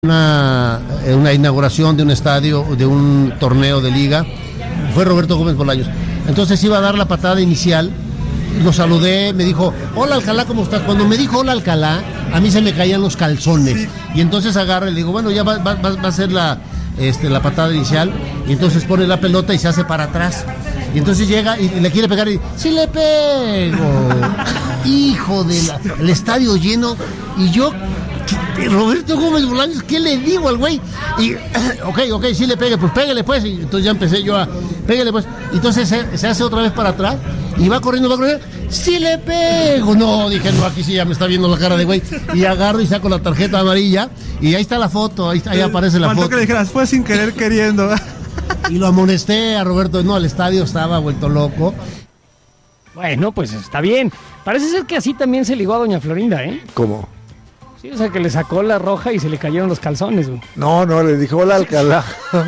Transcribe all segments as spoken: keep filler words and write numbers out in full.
Una, una inauguración de un estadio, de un torneo de liga, fue Roberto Gómez Bolaños. Entonces iba a dar la patada inicial, lo saludé, me dijo, hola Alcalá, ¿cómo estás? Cuando me dijo hola Alcalá, a mí se me caían los calzones, y entonces agarra y le digo, bueno, ya va, va, va a ser la, este, la patada inicial, y entonces pone la pelota y se hace para atrás, y entonces llega y le quiere pegar y ¡sí le pego! Hijo de la, el estadio lleno, y yo, Roberto Gómez Bolaños, ¿qué le digo al güey? Y, ok, ok, sí le pegue, pues pégale pues. Y entonces ya empecé yo a, pégale pues. Y entonces se, se hace otra vez para atrás y va corriendo, va corriendo. ¡Sí le pego! No, dije, no, aquí sí ya me está viendo la cara de güey. Y agarro y saco la tarjeta amarilla y ahí está la foto, ahí, ahí aparece la Faltó foto. Que le dijeras, fue sin querer queriendo. Y lo amonesté a Roberto, no, el estadio estaba vuelto loco. Bueno, pues está bien. Parece ser que así también se ligó a doña Florinda, ¿eh? ¿Cómo? Sí, o sea, que le sacó la roja y se le cayeron los calzones, güey. No, no, le dijo, hola Alcalá.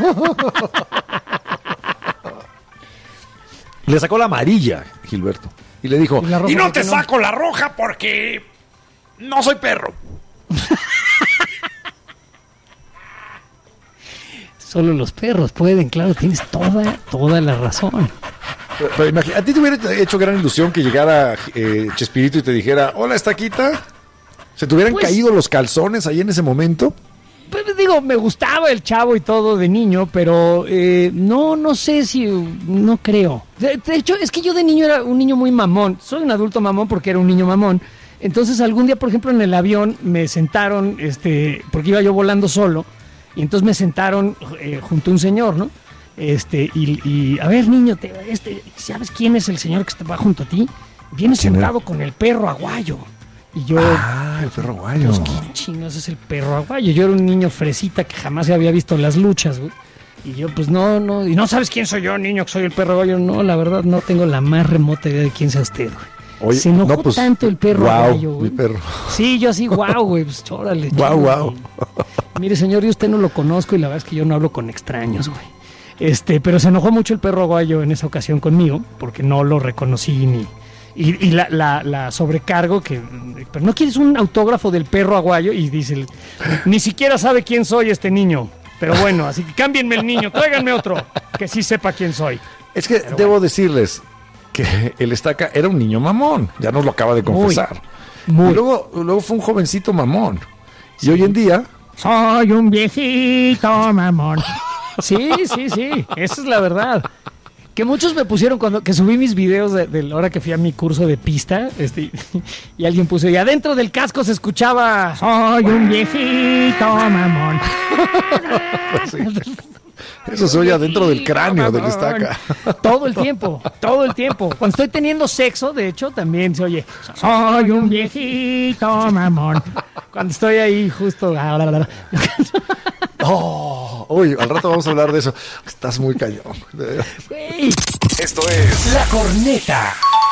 Le sacó la amarilla, Gilberto. Y le dijo, ¿Y, y no te saco la roja porque no soy perro. Solo los perros pueden, claro, tienes toda, toda la razón. Pero, pero imagínate, ¿a ti te hubiera hecho gran ilusión que llegara eh, Chespirito y te dijera, hola, Estaquita? ¿Se te hubieran pues, caído los calzones ahí en ese momento? Pues digo, me gustaba el chavo y todo de niño, pero eh, no, no sé si, no creo. De, de hecho, es que yo de niño era un niño muy mamón. Soy un adulto mamón porque era un niño mamón. Entonces algún día, por ejemplo, en el avión me sentaron, este, porque iba yo volando solo, y entonces me sentaron eh, junto a un señor, ¿no? Este, y, y a ver, niño, te, este, ¿sabes quién es el señor que está junto a ti? Viene sentado era? Con el perro aguayo. Y yo, ah, el perro aguayo. Pues, ¿quién chingados es el perro aguayo? Yo era un niño fresita que jamás había visto las luchas, güey. Y yo, pues no, no, y no sabes quién soy yo, niño, que soy el perro aguayo. No, la verdad, no tengo la más remota idea de quién sea usted, güey. Oye, se enojó no, pues, tanto el perro wow, aguayo, güey. Mi perro. Sí, yo así, wow, güey, pues órale. Wow, wow. Mire, señor, yo usted no lo conozco y la verdad es que yo no hablo con extraños, güey. Este, pero se enojó mucho el perro aguayo en esa ocasión conmigo, porque no lo reconocí ni... Y, y la, la, la sobrecargo que... Pero no quieres un autógrafo del perro aguayo y dice, ni siquiera sabe quién soy este niño. Pero bueno, así que cámbienme el niño, tráiganme otro que sí sepa quién soy. Es que pero debo bueno. decirles que el Estaca era un niño mamón, ya nos lo acaba de confesar. Muy, muy. Y luego, luego fue un jovencito mamón. Y sí. Hoy en día... Soy un viejito mamón. Sí, sí, sí, esa es la verdad. Que muchos me pusieron cuando que subí mis videos de, de la hora que fui a mi curso de pista, este, y alguien puso, y adentro del casco se escuchaba, soy un viejito mamón. Pues sí. Eso se oye adentro del cráneo del Estaca. Todo el tiempo, todo el tiempo. Cuando estoy teniendo sexo, de hecho, también se oye, soy un viejito mamón. Cuando estoy ahí justo... Oh, uy, al rato vamos a hablar de eso. Estás muy cañón. Wey. Esto es La Corneta.